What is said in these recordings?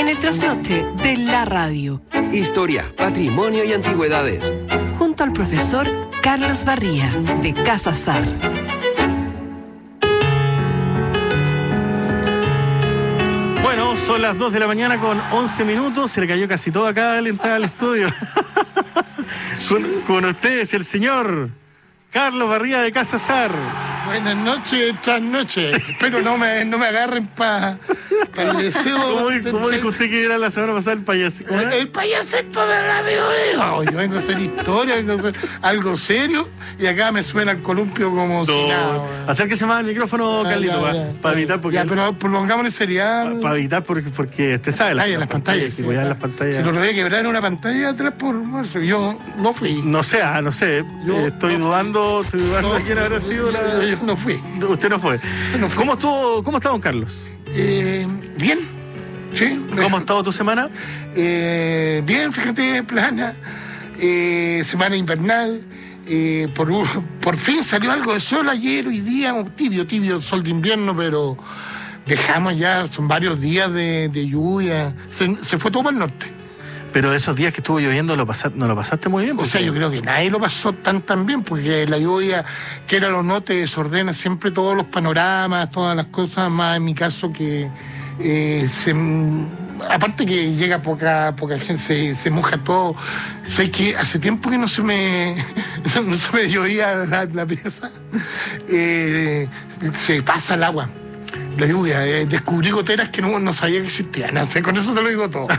en el trasnoche de la radio. Historia, patrimonio y antigüedades. Junto al profesor Carlos Barría, de Casa Sar. Bueno, son las 2 de la mañana con 11 minutos. Se le cayó casi todo acá al entrar al estudio. con ustedes, el señor Carlos Barría, de Casa Sar. Buenas noches, trasnoches. Espero no me agarren para el deseo. ¿Cómo dijo usted que era la semana pasada el payasito? El payasito de la veo. Yo vengo a hacer historia, vengo a hacer algo serio y acá me suena el columpio como si nada. Acérquese más al micrófono, Carlito, para evitar porque... Ya, pero prolongamos el serial. Para evitar porque usted sabe las pantallas. Si las pantallas. Si lo rodea quebrar una pantalla atrás por marzo. Yo no fui. No sé. Estoy dudando de quién habrá sido la... Yo no fui. Usted no fue. No fui. ¿Cómo está don Carlos? Bien. Sí. ¿Cómo ha estado tu semana? Bien, fíjate, plana. Semana invernal. Por fin salió algo de sol ayer, hoy día, tibio, sol de invierno, pero dejamos ya, son varios días de lluvia. Se fue todo para el norte. Pero esos días que estuvo lloviendo no lo pasaste muy bien. O sea, yo creo que nadie lo pasó tan bien, porque la lluvia, que era lo no, te desordena siempre todos los panoramas, todas las cosas, más en mi caso que aparte que llega poca gente, se moja todo. O sea, que hace tiempo que no se me llovía la pieza. Se pasa el agua, la lluvia. Descubrí goteras que no sabía que existían. O sea, con eso te lo digo todo.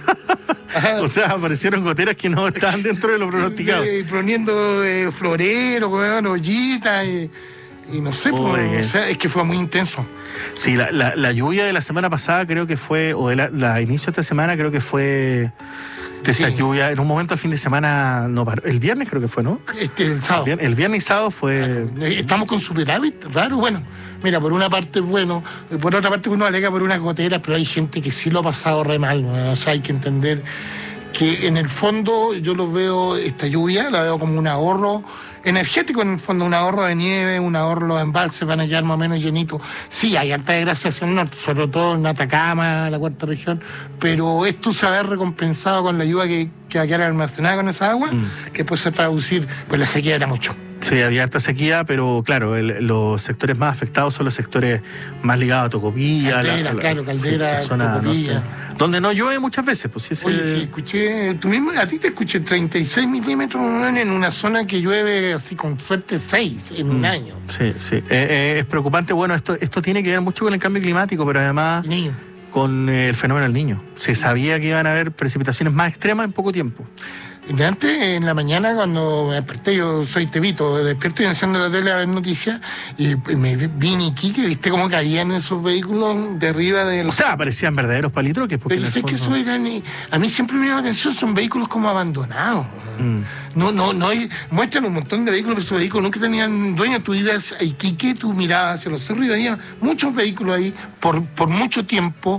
O sea, aparecieron goteras que no estaban dentro de lo pronosticado. Poniendo florero, ollitas y no sé, o sea, es que fue muy intenso. Sí, la lluvia de la semana pasada creo que fue, o de la inicio de esta semana creo que fue de esa lluvia. En un momento el fin de semana no paró. El viernes creo que fue, ¿no? El sábado. El viernes y sábado fue... Estamos con superávit, raro, bueno. Mira, por una parte es bueno, por otra parte uno alega por unas goteras, pero hay gente que sí lo ha pasado re mal, ¿no? O sea, hay que entender que en el fondo yo lo veo, esta lluvia, la veo como un ahorro energético, en el fondo, un ahorro de nieve, un ahorro, los embalses van a quedar más o menos llenitos. Sí, hay harta desgracia hacia el norte, sobre todo en Atacama, la cuarta región, pero esto se va a ver recompensado con la ayuda que va a quedar almacenada con esa agua, que puede traducir, pues la sequía era mucho. Sí, había harta sequía, pero claro, los sectores más afectados son los sectores más ligados a Tocopilla, Caldera, zona Tocopilla. Norte, donde no llueve muchas veces. Pues, sí, Oye, sí, escuché, tú mismo, a ti te escuché 36 milímetros en una zona que llueve así con suerte 6 en un año. Sí. Es preocupante. Bueno, esto tiene que ver mucho con el cambio climático, pero además con el fenómeno del Niño. Se sabía que iban a haber precipitaciones más extremas en poco tiempo. De antes, en la mañana, cuando me desperté, yo soy tebito, despierto y enciendo la tele a ver noticias, y me vi en Iquique, viste cómo caían esos vehículos de arriba de los... O sea, parecían verdaderos palitroques. Pero sé que eso eran... A mí siempre me llama la atención, son vehículos como abandonados. No hay... Muestran un montón de vehículos, pero esos vehículos nunca tenían dueño. Tú ibas a Iquique, tú mirabas hacia los cerros y había muchos vehículos ahí por mucho tiempo,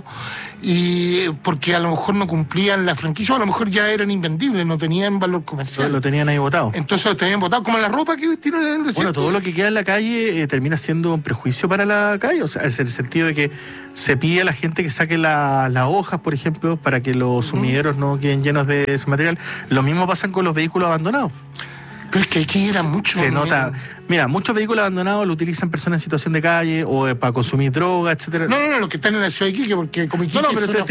y porque a lo mejor no cumplían la franquicia, o a lo mejor ya eran invendibles, no tenían valor comercial. Lo tenían ahí botado. Entonces lo tenían botado, como la ropa que tiran en el desierto. Bueno, todo lo que queda en la calle termina siendo un prejuicio para la calle, o sea, es el sentido de que se pide a la gente que saque las hojas, por ejemplo, para que los sumideros no queden llenos de ese material. Lo mismo pasa con los vehículos abandonados. Pero es que aquí era mucho. Se nota. Mira, muchos vehículos abandonados lo utilizan personas en situación de calle o para consumir droga, etcétera. No, los que están en la ciudad de Iquique, porque como Iquique pero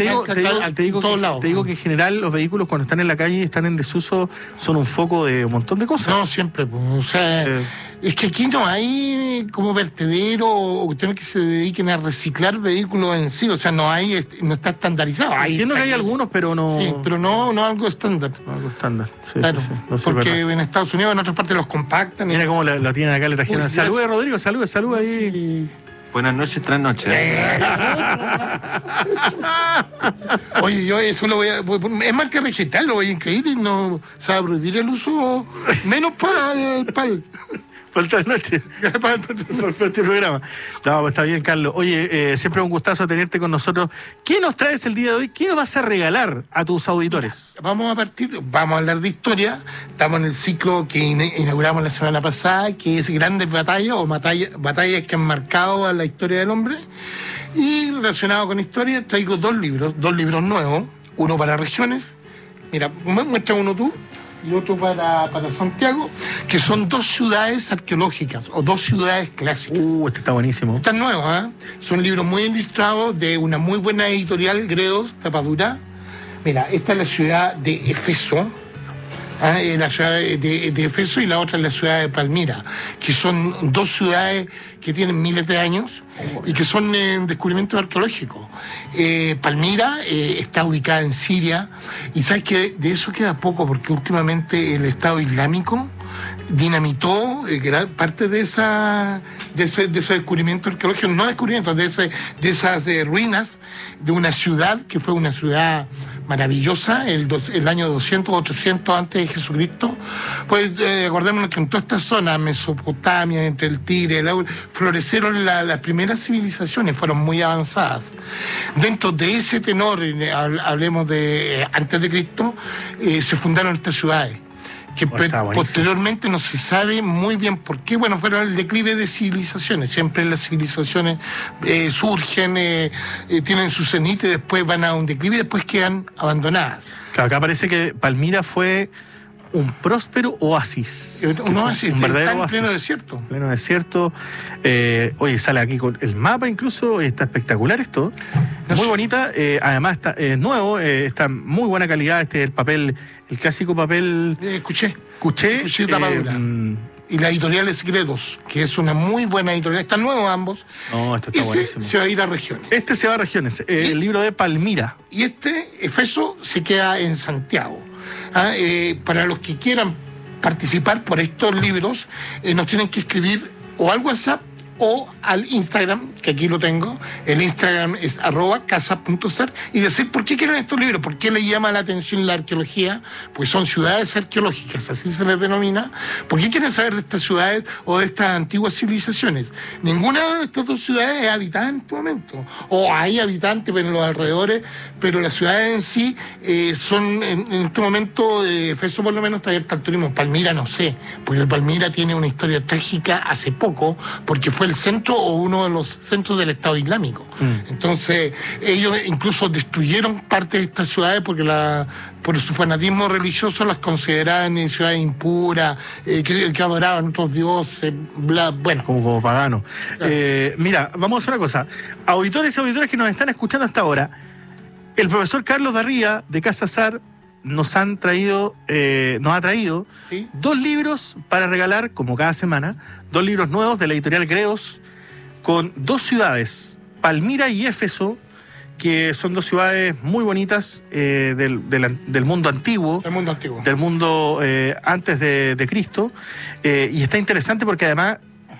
te digo que en general los vehículos cuando están en la calle, están en desuso, son un foco de un montón de cosas. No, siempre, pues, o sea, es que aquí no hay como vertedero o cuestiones que se dediquen a reciclar vehículos en sí, o sea, no está estandarizado. Entiendo que hay algunos, pero no... Sí, pero no algo estándar. No algo estándar, sí. Claro, sí. No sé, porque en Estados Unidos, en otras partes los compactan. Mira cómo la tienen acá, le trajeron. Salude, Rodrigo, salude ahí. Buenas noches, trasnoches. Oye, yo eso lo voy a... Es más que vegetal, lo voy a incluir y no... O sea, prohibir el uso menos para el Por esta noche. Por este programa. No, pues está bien, Carlos. Oye, siempre un gustazo tenerte con nosotros. ¿Qué nos traes el día de hoy? ¿Qué nos vas a regalar a tus auditores? Vamos a hablar de historia. Estamos en el ciclo que inauguramos la semana pasada, que es Grandes Batallas o batallas que han marcado a la historia del hombre. Y relacionado con historia, traigo dos libros nuevos, uno para regiones, mira, muestra uno tú, y otro para Santiago, que son dos ciudades arqueológicas, o dos ciudades clásicas. Este está buenísimo. Están nuevos, ¿eh? Son libros muy ilustrados, de una muy buena editorial, Gredos, tapadura. Mira, esta es la ciudad de Éfeso, la ciudad de Éfeso, y la otra es la ciudad de Palmira, que son dos ciudades que tienen miles de años y que son descubrimientos arqueológicos. Palmira está ubicada en Siria, y sabes que de eso queda poco, porque últimamente el Estado Islámico dinamitó gran parte de ese descubrimiento arqueológico, no descubrimiento, de esas ruinas de una ciudad que fue una ciudad maravillosa, el año 200 o 300 antes de Jesucristo. Pues acordémonos que en toda esta zona, Mesopotamia, entre el Tigre, el Éufrates, florecieron las primeras civilizaciones, fueron muy avanzadas. Dentro de ese tenor, hablemos de antes de Cristo, se fundaron estas ciudades, que posteriormente no se sabe muy bien por qué. Bueno, fueron el declive de civilizaciones. Siempre las civilizaciones surgen, tienen su cenit y después van a un declive y después quedan abandonadas. Claro, acá parece que Palmira fue un próspero oasis. Un oasis, un verdadero está en pleno desierto. Pleno desierto. Oye, sale aquí con el mapa incluso, está espectacular esto. Muy bonita, además está nuevo, está en muy buena calidad, el papel, el clásico papel... Escuché tapadura. Y la editorial es Gredos, que es una muy buena editorial. Están nuevos ambos. No, esto está buenísimo. Se va a ir a regiones. Este se va a regiones, el libro de Palmira. Y Éfeso, se queda en Santiago. Para los que quieran participar por estos libros, nos tienen que escribir o al WhatsApp o al Instagram, que aquí lo tengo. El Instagram es @casa.ser, y decir por qué quieren estos libros, por qué les llama la atención la arqueología, pues son ciudades arqueológicas, así se les denomina. ¿Por qué quieren saber de estas ciudades o de estas antiguas civilizaciones? Ninguna de estas dos ciudades es habitada en este momento, o hay habitantes en los alrededores, pero las ciudades en sí son en este momento, Éfeso por lo menos está abierta al turismo. Palmira no sé, porque Palmira tiene una historia trágica hace poco, porque fue el centro o uno de los centros del Estado Islámico. Entonces, ellos incluso destruyeron parte de estas ciudades porque por su fanatismo religioso las consideraban ciudades impuras, que adoraban otros dioses, bueno. Como paganos. Mira, vamos a hacer una cosa. Auditores y auditoras que nos están escuchando hasta ahora, el profesor Carlos Darría, de Casa Sar, nos ha traído ¿sí? 2 libros para regalar, como cada semana, 2 libros nuevos de la editorial Gredos, con 2 ciudades, Palmira y Éfeso, que son 2 ciudades muy bonitas del mundo antiguo. Del mundo antes de Cristo. Y está interesante porque además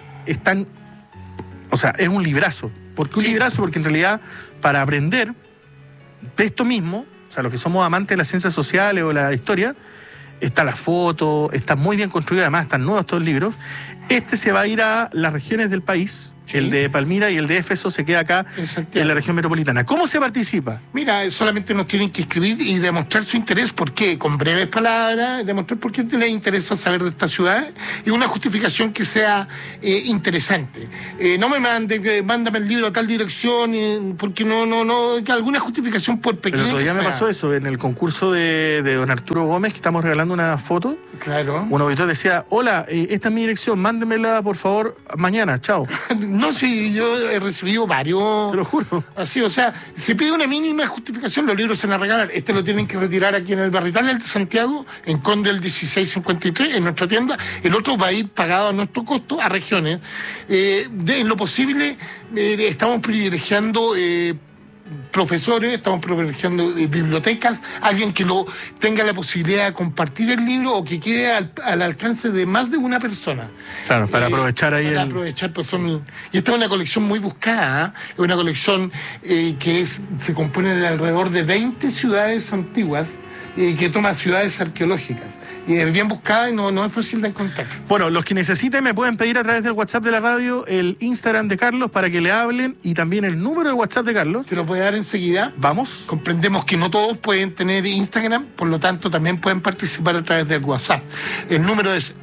es un librazo. ¿Por qué un librazo? Porque en realidad, para aprender de esto mismo, o sea, los que somos amantes de las ciencias sociales o la historia, está la foto, está muy bien construido, además están nuevos estos libros. Este se va a ir a las regiones del país. Sí. El de Palmira y el de Éfeso se queda acá en la región metropolitana. ¿Cómo se participa? Mira, solamente nos tienen que escribir y demostrar su interés, porque con breves palabras, demostrar por qué les interesa saber de esta ciudad y una justificación que sea interesante. No me mándame el libro a tal dirección, porque no, alguna justificación por pequeña. Pero todavía me pasó eso en el concurso de don Arturo Gómez, que estamos regalando una foto. Claro. Un auditor decía: hola, esta es mi dirección, mándemela por favor mañana, chao. No, sí, yo he recibido varios. Te lo juro. Así, o sea, se pide una mínima justificación, los libros se van a regalar. Este lo tienen que retirar aquí en el Barrital de Santiago, en Conde el 1653, en nuestra tienda. El otro va a ir pagado a nuestro costo a regiones. En lo posible, estamos privilegiando profesores, estamos privilegiando bibliotecas, alguien que tenga la posibilidad de compartir el libro o que quede al alcance de más de una persona. Claro, para aprovechar ahí. Aprovechar, pues y esta es una colección muy buscada, es una colección que se compone de alrededor de 20 ciudades antiguas, que toma ciudades arqueológicas. Y es bien buscada y no es fácil de encontrar. Bueno, los que necesiten me pueden pedir a través del WhatsApp de la radio el Instagram de Carlos para que le hablen, y también el número de WhatsApp de Carlos. Se lo puede dar enseguida. Vamos. Comprendemos que no todos pueden tener Instagram, por lo tanto también pueden participar a través del WhatsApp. El número es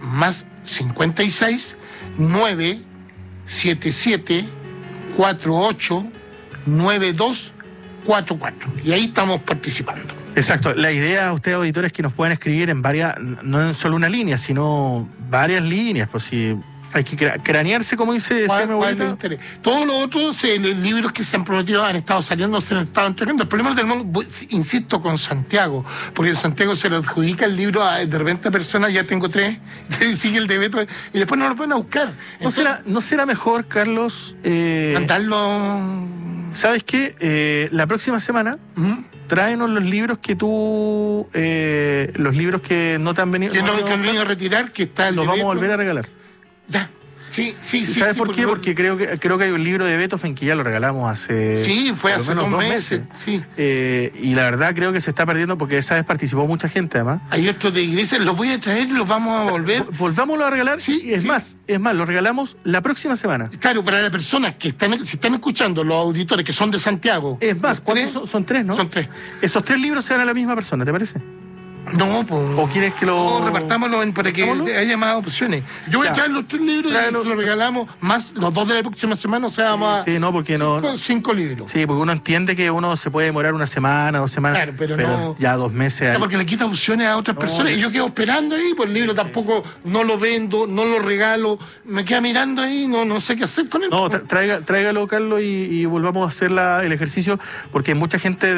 +56 977 48 9244. Y ahí estamos participando. Exacto. La idea a ustedes, auditores, es que nos puedan escribir en varias, no en solo una línea, sino varias líneas, pues si hay que cranearse, como dice mi abuelita. Todos los otros libros que se han prometido han estado saliendo, se han estado entregando. El problema del mundo, insisto, con Santiago, porque en Santiago se le adjudica el libro a de repente a personas, ya tengo 3, sigue el de Beto, y después no lo pueden a buscar. Entonces, ¿No será mejor, Carlos, mandarlo? ¿Sabes qué? La próxima semana tráenos los libros que tú, los libros que no te han venido, que no han venido a retirar, que está el los de vamos Beto. a volver a regalar. Ya. Sí. ¿Sabes por qué? Porque creo que hay un libro de Beethoven que ya lo regalamos hace... Sí, fue hace 2 meses. Sí. Y la verdad creo que se está perdiendo porque esa vez participó mucha gente, además. Hay otros de iglesia, los voy a traer y los vamos a volver. Volvámoslo a regalar. Sí, es más, lo regalamos la próxima semana. Claro, para las personas que están escuchando, los auditores que son de Santiago. Es más, ¿cuántos son 3, no? Son 3. Esos 3 libros se dan a la misma persona, ¿te parece? No, pues. ¿O quieres que lo...? No, repartámoslo para que haya más opciones. Yo voy a traer los 3 libros y se los regalamos, más los 2 de la próxima semana, o sea, vamos a... Sí, no, porque 5 libros. Sí, porque uno entiende que uno se puede demorar una semana, 2 semanas, claro, pero no, ya 2 meses... O sea, porque le quita opciones a otras personas, y yo quedo esperando ahí, pues el libro tampoco no lo vendo, no lo regalo, me queda mirando ahí, no sé qué hacer con él. No, tráigalo, Carlos, y volvamos a hacer el ejercicio, porque hay mucha gente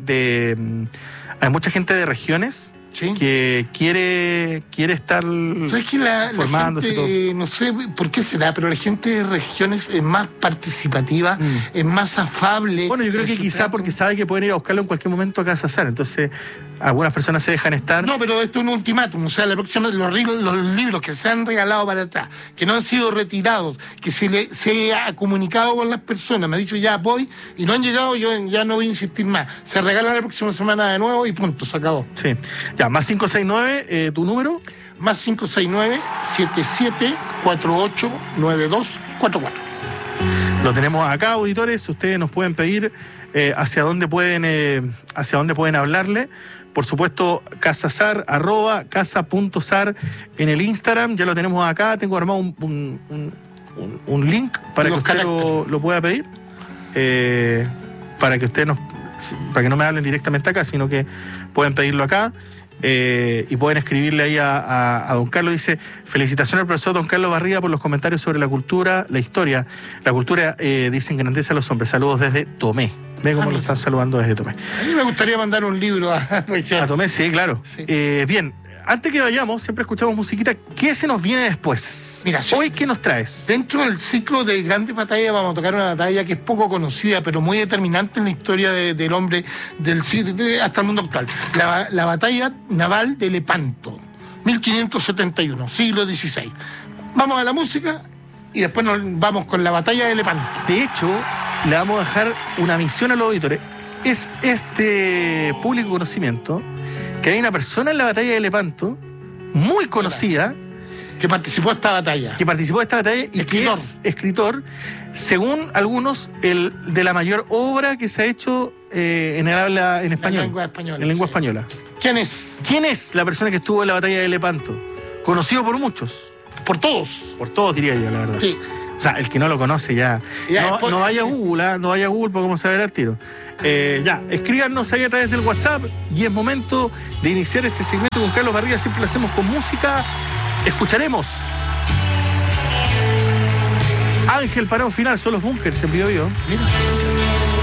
hay mucha gente de regiones... ¿Sí? Que quiere estar ¿sabes que formándose la gente, no sé por qué será, pero la gente de regiones es más participativa, es más afable? Bueno, yo creo que quizá porque sabe que pueden ir a buscarlo en cualquier momento a Casa Sar, entonces algunas personas se dejan estar. No, pero esto es un ultimátum, o sea, la próxima, los libros que se han regalado para atrás, que no han sido retirados, que se ha comunicado con las personas, me ha dicho ya voy, y no han llegado, yo ya no voy a insistir más. Se regalan la próxima semana de nuevo y punto, se acabó. Sí. Ya, más 569, ¿tu número? Más 569-7748-9244. Lo tenemos acá, auditores. Ustedes nos pueden pedir hacia dónde pueden hablarle. Por supuesto, casasar, @casa.sar en el Instagram. Ya lo tenemos acá. Tengo armado un link para que usted lo pueda pedir. Para que para que no me hablen directamente acá, sino que pueden pedirlo acá. Y pueden escribirle ahí a don Carlos. Dice: felicitaciones al profesor don Carlos Barriga por los comentarios sobre la cultura, la historia. La cultura, dice, engrandece a los hombres. Saludos desde Tomé. Ve cómo lo están saludando desde Tomé. A mí me gustaría mandar un libro a Tomé, sí, claro. Sí. Bien, antes que vayamos, siempre escuchamos musiquita. ¿Qué se nos viene después? Mira, hoy, ¿qué nos traes? Dentro del ciclo de grandes batallas vamos a tocar una batalla que es poco conocida, pero muy determinante en la historia del hombre hasta el mundo actual. La batalla naval de Lepanto, 1571, siglo XVI. Vamos a la música y después nos vamos con la batalla de Lepanto. De hecho, le vamos a dejar una misión a los auditores. Es este público conocimiento que hay una persona en la batalla de Lepanto muy conocida que participó de esta batalla. Y que es escritor, según algunos, el de la mayor obra que se ha hecho en el habla en español. En lengua española. ¿Quién es? ¿Quién es la persona que estuvo en la batalla de Lepanto? Conocido por muchos. Por todos. Por todos, diría yo, la verdad. Sí. O sea, el que no lo conoce ya. No vaya a Google, no vaya a Google para cómo saber al tiro. Escríbanos ahí a través del WhatsApp y es momento de iniciar este segmento con Carlos Barriga. Siempre lo hacemos con música. Escucharemos Ángel para un final, son los Bunkers en Biobío. Mira.